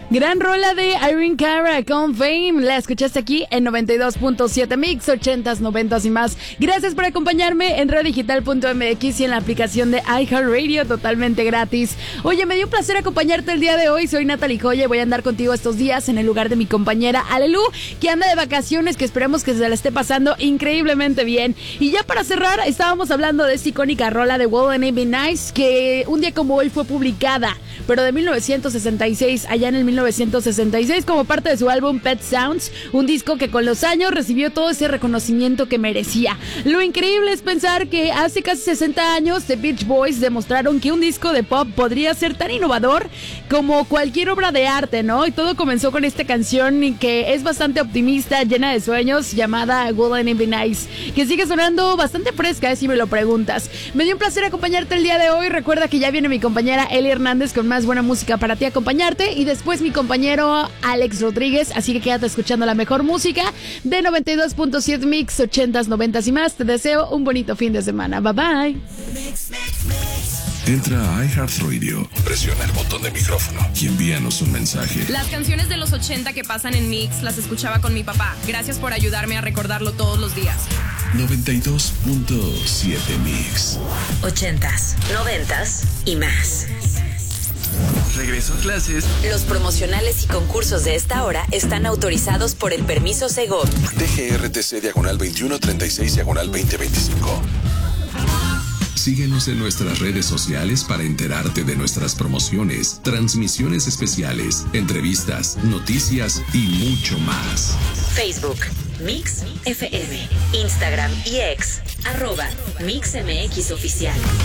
Gran rola de Irene Cara con Fame. La escuchaste aquí en 92.7 Mix, 80s, 90s y más. Gracias por acompañarme en radiodigital.mx y en la aplicación de iHeartRadio, totalmente gratis. Oye, me dio un placer acompañarte el día de hoy. Soy Natalie Joya y voy a andar contigo estos días en el lugar de mi compañera Alelu, que anda de vacaciones, que esperemos que se la esté pasando increíblemente bien. Y ya para cerrar, estábamos hablando de esta icónica rola de Wouldn't It Be Nice, que un día como hoy fue publicada, pero de 1966, allá en el 1966, como parte de su álbum Pet Sounds, un disco que con los años recibió todo ese reconocimiento que merecía. Lo increíble es pensar que hace casi 60 años The Beach Boys demostraron que un disco de pop podría ser tan innovador como cualquier obra de arte, ¿no? Y todo comenzó con esta canción que es bastante optimista, llena de sueños, llamada Wouldn't It Be Nice, que sigue sonando bastante fresca, si me lo preguntas. Me dio un placer acompañarte el día de hoy. Recuerda que ya viene mi compañera Eli Hernández con más buena música para ti acompañarte, y después mi compañero Alex Rodríguez, así que quédate escuchando la mejor música de 92.7 Mix, 80s, 90s y más. Te deseo un bonito fin de semana. Bye bye. Entra a iHeartRadio, presiona el botón de micrófono y envíanos un mensaje. Las canciones de los 80 que pasan en Mix las escuchaba con mi papá. Gracias por ayudarme a recordarlo todos los días. 92.7 Mix. 80s, 90s y más. Regreso a clases. Los promocionales y concursos de esta hora están autorizados por el permiso Segov. DGRTC /36/2025. Síguenos en nuestras redes sociales para enterarte de nuestras promociones, transmisiones especiales, entrevistas, noticias y mucho más. Facebook, Mix FM, Instagram y X, @MixMX Oficial.